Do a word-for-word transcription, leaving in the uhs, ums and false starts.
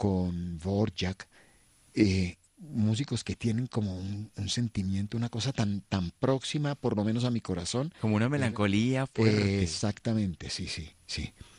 con Dvorak, eh, músicos que tienen como un, un sentimiento, una cosa tan, tan próxima, por lo menos a mi corazón. Como una Es- melancolía eh, fuerte. exactamente, sí, sí, sí.